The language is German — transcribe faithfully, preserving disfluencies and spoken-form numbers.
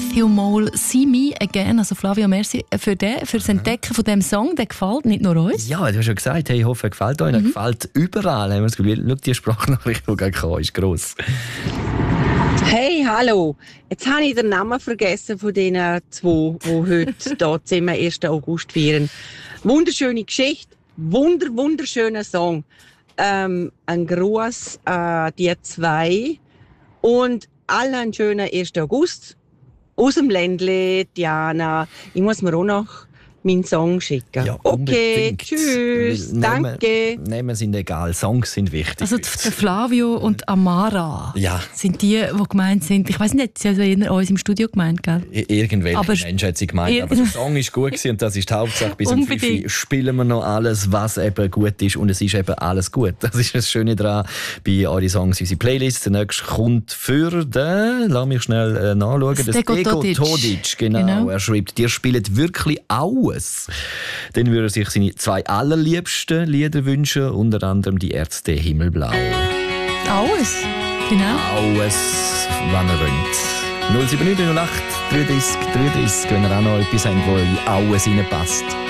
Matthew Mole, «See Me Again». Also Flavio, merci für, den, für das Entdecken von diesem Song. Der gefällt nicht nur uns. Ja, du hast ja gesagt, hey, ich hoffe, er gefällt euch. Er mhm. gefällt überall. Haben wir das Gefühl, schau, die Sprachnachricht, die gerade kam, ist gross. Hey, hallo. Jetzt habe ich den Namen vergessen von den zwei, die heute hier zusammen ersten August feiern. Wunderschöne Geschichte, wunder, wunderschöner Song. Ähm, ein Gruß an äh, die zwei und allen einen schönen ersten August. Aus dem Ländle, Diana. Ich muss mir auch noch meinen Song schicken. Ja, okay, tschüss, Namen, danke. Namen sind egal, Songs sind wichtig. Also der Flavio und Amara ja. sind die, die gemeint sind. Ich weiss nicht, sie haben ja uns im Studio gemeint, gell? Irgendwelche aber Menschen hat sie gemeint. Ir- aber der Song ist gut gewesen und das ist die Hauptsache. Bis um fünf spielen wir noch alles, was eben gut ist und es ist eben alles gut. Das ist das Schöne daran bei eure Songs, unsere Playlist. Der nächste kommt für den, lass mich schnell äh, nachschauen, das Stego Todic. Todic. Genau. genau. Er schreibt, ihr spielt wirklich alles. Dann würde er sich seine zwei allerliebsten Lieder wünschen, unter anderem die Ärzte Himmelblau. Alles? Genau. Alles, wann er wollt. null sieben neun null acht dreiunddreißig dreiunddreißig, wenn ihr auch noch etwas habt, wo in alles reinpasst.